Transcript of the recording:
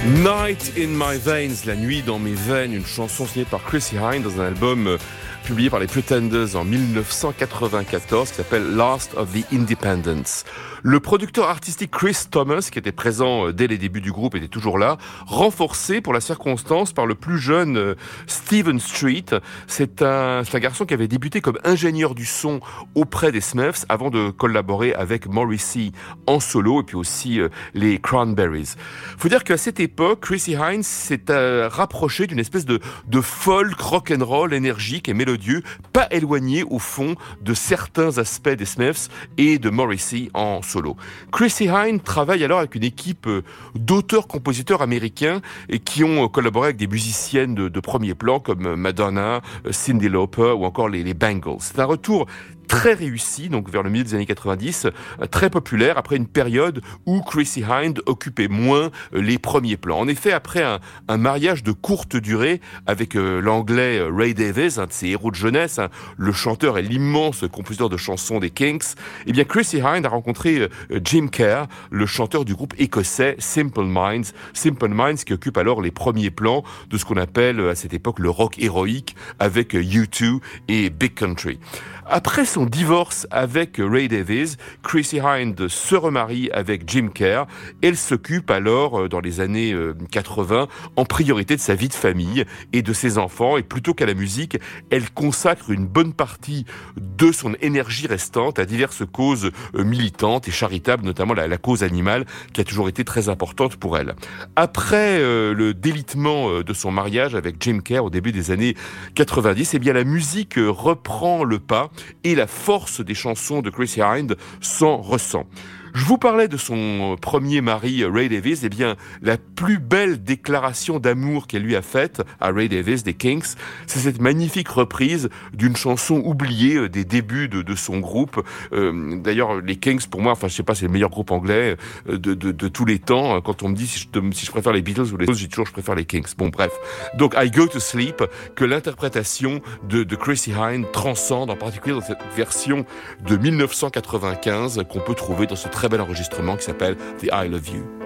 Night in My Veins, la nuit dans mes veines, une chanson signée par Chrissie Hynde dans un album publié par les Pretenders en 1994 qui s'appelle Last of the Independents. Le producteur artistique Chris Thomas, qui était présent dès les débuts du groupe, était toujours là, renforcé pour la circonstance par le plus jeune Stephen Street. C'est un garçon qui avait débuté comme ingénieur du son auprès des Smiths avant de collaborer avec Morrissey en solo et puis aussi les Cranberries. Faut dire qu'à cette époque, Chrissie Hynde s'est rapproché d'une espèce de folk rock'n'roll énergique et mélodieux, pas éloigné au fond de certains aspects des Smiths et de Morrissey en solo. Chrissie Hynde travaille alors avec une équipe d'auteurs-compositeurs américains et qui ont collaboré avec des musiciennes de premier plan comme Madonna, Cyndi Lauper ou encore les Bangles. C'est un retour très réussi, donc vers le milieu des années 90, très populaire après une période où Chrissie Hynde occupait moins les premiers plans. En effet, après un mariage de courte durée avec l'anglais Ray Davies, un de ses héros de jeunesse, le chanteur et l'immense compositeur de chansons des Kinks, eh bien Chrissie Hynde a rencontré Jim Kerr, le chanteur du groupe écossais Simple Minds qui occupe alors les premiers plans de ce qu'on appelle à cette époque le rock héroïque avec U2 et Big Country. Après son divorce avec Ray Davies, Chrissie Hynde se remarie avec Jim Kerr. Elle s'occupe alors, dans les années 80, en priorité de sa vie de famille et de ses enfants. Et plutôt qu'à la musique, elle consacre une bonne partie de son énergie restante à diverses causes militantes et charitables, notamment la cause animale, qui a toujours été très importante pour elle. Après le délitement de son mariage avec Jim Kerr au début des années 90, eh bien la musique reprend le pas et la force des chansons de Chrissie Hynde s'en ressent. Je vous parlais de son premier mari, Ray Davies. Eh bien, la plus belle déclaration d'amour qu'elle lui a faite à Ray Davies des Kinks, c'est cette magnifique reprise d'une chanson oubliée des débuts de son groupe. D'ailleurs, les Kinks, pour moi, enfin, je sais pas, c'est le meilleur groupe anglais de tous les temps. Quand on me dit si je préfère les Beatles ou les Stones, je dis toujours je préfère les Kinks. Bon, bref. Donc, I Go to Sleep, que l'interprétation de Chrissie Hynde transcende, en particulier dans cette version de 1995 qu'on peut trouver dans ce très bel enregistrement qui s'appelle The I Love You.